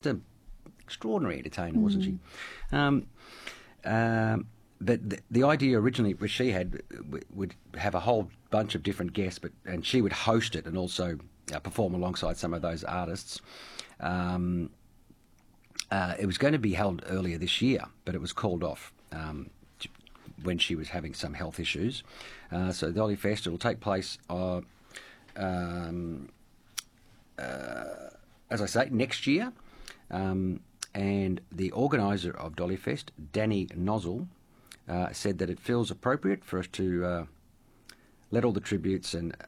just an extraordinary entertainer, wasn't she? But the idea originally was she would have a whole bunch of different guests, and she would host it and also perform alongside some of those artists. It was going to be held earlier this year, but it was called off when she was having some health issues. So the Dolly Fest will take place, as I say, next year. And the organiser of Dolly Fest, Danny Nozzle, said that it feels appropriate for us to let all the tributes and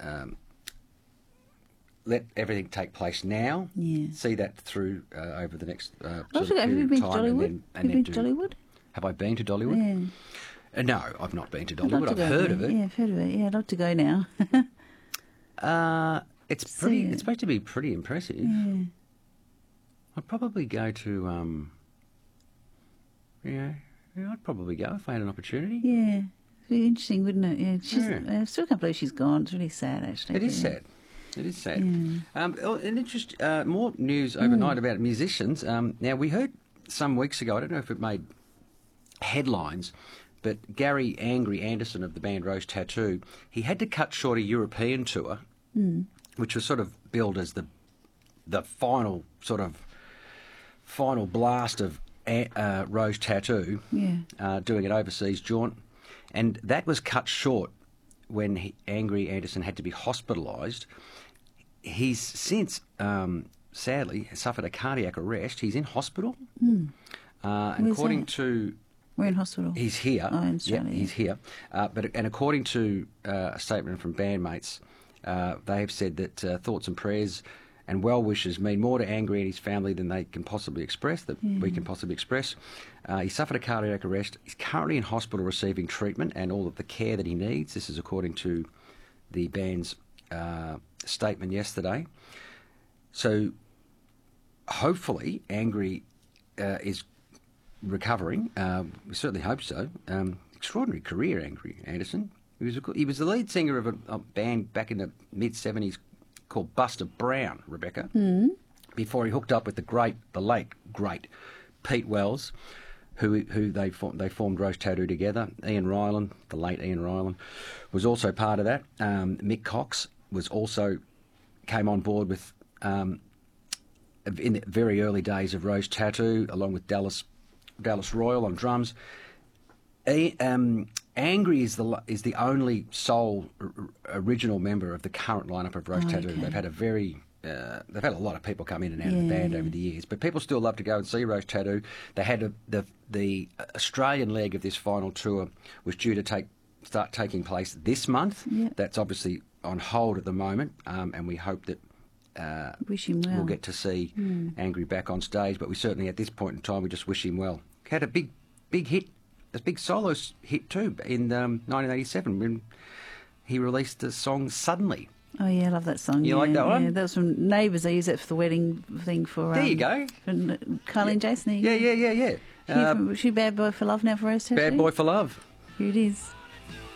let everything take place now. Yeah. See that through over the next Have you been to Dollywood? Have you been to Dollywood? Have I been to Dollywood? Yeah. No, I've not been to Dollywood. I've heard of it. Yeah, I've heard of it. Yeah, I'd love to go now. It's supposed to be pretty impressive. Yeah. I'd probably go to. I'd probably go if I had an opportunity. Yeah, it'd be interesting, wouldn't it? Yeah, I still can't believe she's gone. It's really sad, actually. It is sad. It is sad. Yeah. More news overnight about musicians. Now, we heard some weeks ago, I don't know if it made headlines, but Gary Angry Anderson of the band Rose Tattoo, he had to cut short a European tour, which was sort of billed as the final blast of Rose Tattoo, doing an overseas jaunt. And that was cut short when Angry Anderson had to be hospitalised. He's since, sadly, suffered a cardiac arrest. He's in hospital. According to... We're in hospital. He's here. Oh, in Australia. Yeah, he's here. And according to a statement from bandmates, they have said that thoughts and prayers and well wishes mean more to Angry and his family than they can possibly express, we can possibly express. He suffered a cardiac arrest. He's currently in hospital receiving treatment and all of the care that he needs. This is according to the band's statement yesterday. So hopefully Angry is recovering. We certainly hope so. Extraordinary career, Angry Anderson. He was the lead singer of a band back in the mid-70s called Buster Brown, Rebecca, before he hooked up with the late great Pete Wells, who they formed Rose Tattoo together. Ian Ryland, the late Ian Ryland, was also part of that. Mick Cox came on board with in the very early days of Rose Tattoo, along with Dallas Royal on drums. Angry is the only sole original member of the current lineup of Rose Tattoo. Okay. They've had a lot of people come in and out of the band over the years, but people still love to go and see Rose Tattoo. They had the Australian leg of this final tour was due to start taking place this month. Yep. That's obviously on hold at the moment, and we hope that wish him well. We'll get to see Angry back on stage. But we certainly, at this point in time, we just wish him well. He had a big hit. A big solo hit too in 1987 when he released the song Suddenly. Oh yeah, I love that song. You like that one? Yeah, that was from Neighbours. I used it for the wedding thing for. There you go. For Carly and Jason. Yeah. She Bad Boy for Love now for Rose Tattoo. Bad Boy for Love. Here it is.